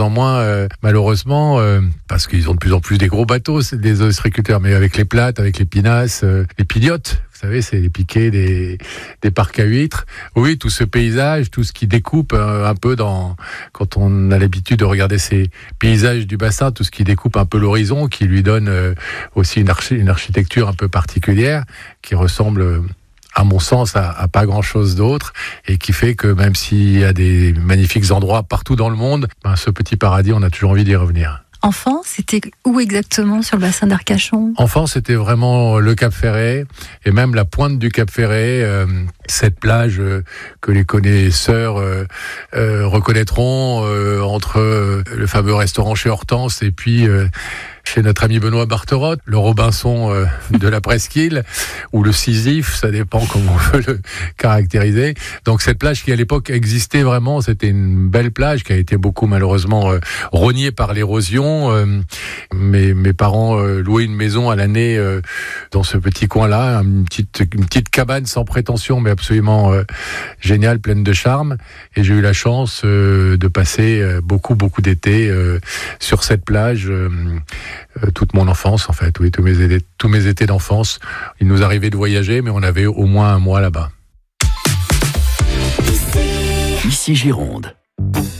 en moins, malheureusement, parce qu'ils ont de plus en plus des gros bateaux, c'est des ostréiculteurs, mais avec les plates, avec les pinasses, les pignottes. Vous savez, c'est les piquets des parcs à huîtres. Oui, tout ce paysage, tout ce qui découpe un peu quand on a l'habitude de regarder ces paysages du bassin, tout ce qui découpe un peu l'horizon, qui lui donne aussi une architecture un peu particulière, qui ressemble, à mon sens, à pas grand-chose d'autre, et qui fait que même s'il y a des magnifiques endroits partout dans le monde, ce petit paradis, on a toujours envie d'y revenir. Enfant, c'était où exactement sur le bassin d'Arcachon ? Enfant, c'était vraiment le Cap Ferret, et même la pointe du Cap Ferret, cette plage que les connaisseurs reconnaîtront entre le fameux restaurant chez Hortense et puis chez notre ami Benoît Barterotte, le Robinson de la Presqu'île, ou le Sisyphe, ça dépend comment on veut le caractériser. Donc cette plage qui à l'époque existait vraiment, c'était une belle plage qui a été beaucoup malheureusement rognée par l'érosion. Mes parents louaient une maison à l'année dans ce petit coin-là, une petite cabane sans prétention, mais absolument géniale, pleine de charme. Et j'ai eu la chance de passer beaucoup d'été sur cette plage. Toute mon enfance, en fait, oui, tous mes étés d'enfance. Il nous arrivait de voyager, mais on avait au moins un mois là-bas. Ici Gironde.